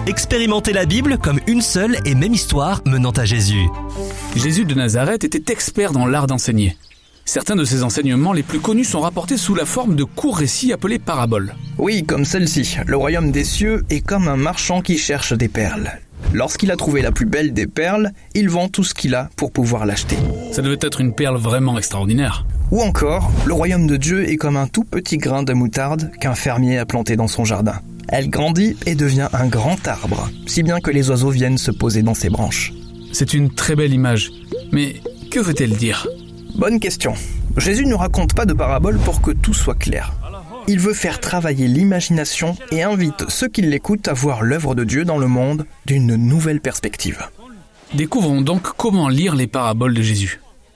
Expérimentez la Bible comme une seule et même histoire menant à Jésus. Jésus de Nazareth était expert dans l'art d'enseigner. Certains de ses enseignements les plus connus sont rapportés sous la forme de courts récits appelés paraboles. Oui, comme celle-ci. Le royaume des cieux est comme un marchand qui cherche des perles. Lorsqu'il a trouvé la plus belle des perles, il vend tout ce qu'il a pour pouvoir l'acheter. Ça devait être une perle vraiment extraordinaire. Ou encore, le royaume de Dieu est comme un tout petit grain de moutarde qu'un fermier a planté dans son jardin. Elle grandit et devient un grand arbre, si bien que les oiseaux viennent se poser dans ses branches. C'est une très belle image. Mais que veut-elle dire ? Bonne question. Jésus ne raconte pas de paraboles pour que tout soit clair. Il veut faire travailler l'imagination et invite ceux qui l'écoutent à voir l'œuvre de Dieu dans le monde d'une nouvelle perspective. Découvrons donc comment lire les paraboles de Jésus.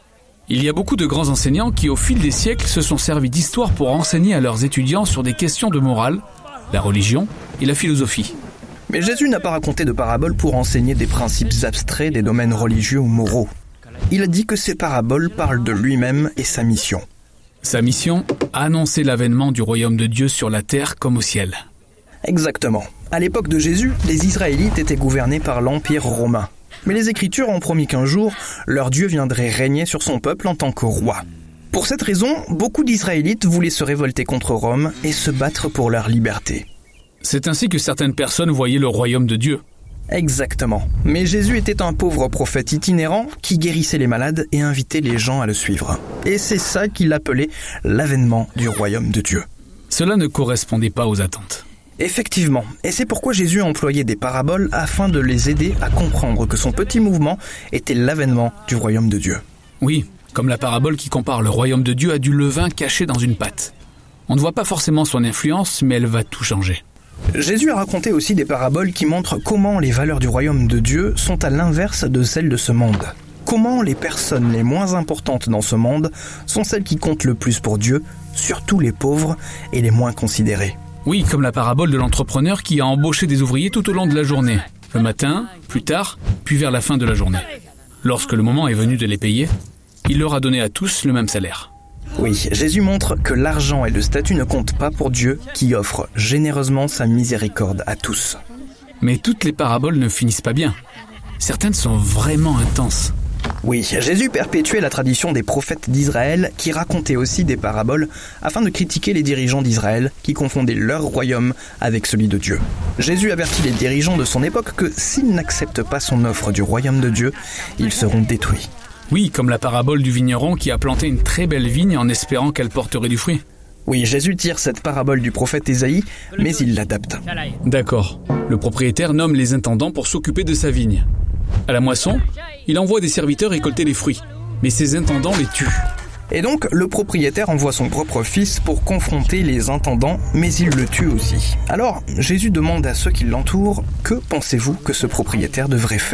Il y a beaucoup de grands enseignants qui, au fil des siècles, se sont servis d'histoire pour enseigner à leurs étudiants sur des questions de morale, la religion et la philosophie. Mais Jésus n'a pas raconté de paraboles pour enseigner des principes abstraits des domaines religieux ou moraux. Il a dit que ces paraboles parlent de lui-même et sa mission. Sa mission, annoncer l'avènement du royaume de Dieu sur la terre comme au ciel. Exactement. À l'époque de Jésus, les Israélites étaient gouvernés par l'Empire romain. Mais les Écritures ont promis qu'un jour, leur Dieu viendrait régner sur son peuple en tant que roi. Pour cette raison, beaucoup d'Israélites voulaient se révolter contre Rome et se battre pour leur liberté. C'est ainsi que certaines personnes voyaient le royaume de Dieu. Exactement. Mais Jésus était un pauvre prophète itinérant qui guérissait les malades et invitait les gens à le suivre. Et c'est ça qu'il appelait l'avènement du royaume de Dieu. Cela ne correspondait pas aux attentes. Effectivement, et c'est pourquoi Jésus employait des paraboles afin de les aider à comprendre que son petit mouvement était l'avènement du royaume de Dieu. Oui, comme la parabole qui compare le royaume de Dieu à du levain caché dans une pâte. On ne voit pas forcément son influence, mais elle va tout changer. Jésus a raconté aussi des paraboles qui montrent comment les valeurs du royaume de Dieu sont à l'inverse de celles de ce monde. Comment les personnes les moins importantes dans ce monde sont celles qui comptent le plus pour Dieu, surtout les pauvres et les moins considérés. Oui, comme la parabole de l'entrepreneur qui a embauché des ouvriers tout au long de la journée. Le matin, plus tard, puis vers la fin de la journée. Lorsque le moment est venu de les payer, il leur a donné à tous le même salaire. Oui, Jésus montre que l'argent et le statut ne comptent pas pour Dieu qui offre généreusement sa miséricorde à tous. Mais toutes les paraboles ne finissent pas bien. Certaines sont vraiment intenses. Oui, Jésus perpétuait la tradition des prophètes d'Israël qui racontaient aussi des paraboles afin de critiquer les dirigeants d'Israël qui confondaient leur royaume avec celui de Dieu. Jésus avertit les dirigeants de son époque que s'ils n'acceptent pas son offre du royaume de Dieu, ils seront détruits. Oui, comme la parabole du vigneron qui a planté une très belle vigne en espérant qu'elle porterait du fruit. Oui, Jésus tire cette parabole du prophète Ésaïe, mais il l'adapte. D'accord. Le propriétaire nomme les intendants pour s'occuper de sa vigne. À la moisson, il envoie des serviteurs récolter les fruits. Mais ces intendants les tuent. Et donc, le propriétaire envoie son propre fils pour confronter les intendants, mais il le tue aussi. Alors, Jésus demande à ceux qui l'entourent, que pensez-vous que ce propriétaire devrait faire ?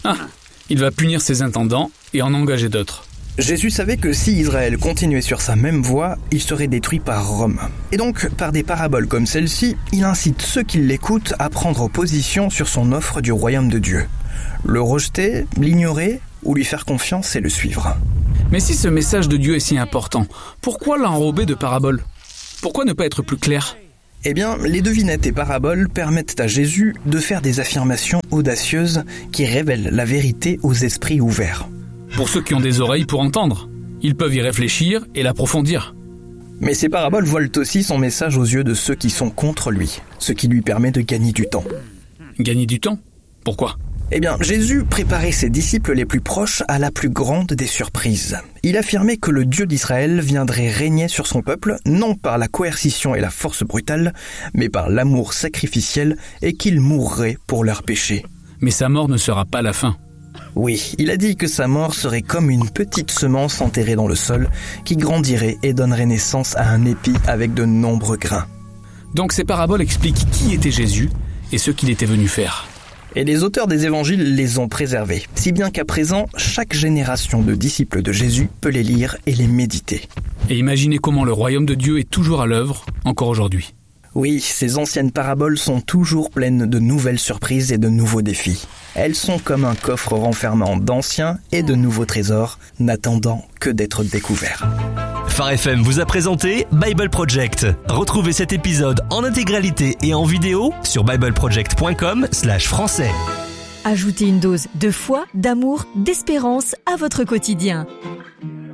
Il va punir ses intendants et en engager d'autres. Jésus savait que si Israël continuait sur sa même voie, il serait détruit par Rome. Et donc, par des paraboles comme celle-ci, il incite ceux qui l'écoutent à prendre position sur son offre du royaume de Dieu. Le rejeter, l'ignorer ou lui faire confiance et le suivre. Mais si ce message de Dieu est si important, pourquoi l'enrober de paraboles ? Pourquoi ne pas être plus clair ? Eh bien, les devinettes et paraboles permettent à Jésus de faire des affirmations audacieuses qui révèlent la vérité aux esprits ouverts. Pour ceux qui ont des oreilles pour entendre, ils peuvent y réfléchir et l'approfondir. Mais ces paraboles voilent aussi son message aux yeux de ceux qui sont contre lui, ce qui lui permet de gagner du temps. Gagner du temps ? Pourquoi ? Eh bien, Jésus préparait ses disciples les plus proches à la plus grande des surprises. Il affirmait que le Dieu d'Israël viendrait régner sur son peuple, non par la coercition et la force brutale, mais par l'amour sacrificiel et qu'il mourrait pour leurs péchés. Mais sa mort ne sera pas la fin. Oui, il a dit que sa mort serait comme une petite semence enterrée dans le sol, qui grandirait et donnerait naissance à un épi avec de nombreux grains. Donc ces paraboles expliquent qui était Jésus et ce qu'il était venu faire. Et les auteurs des évangiles les ont préservés, si bien qu'à présent, chaque génération de disciples de Jésus peut les lire et les méditer. Et imaginez comment le royaume de Dieu est toujours à l'œuvre, encore aujourd'hui. Oui, ces anciennes paraboles sont toujours pleines de nouvelles surprises et de nouveaux défis. Elles sont comme un coffre renfermant d'anciens et de nouveaux trésors, n'attendant que d'être découverts. Phare FM vous a présenté Bible Project. Retrouvez cet épisode en intégralité et en vidéo sur bibleproject.com/français. Ajoutez une dose de foi, d'amour, d'espérance à votre quotidien.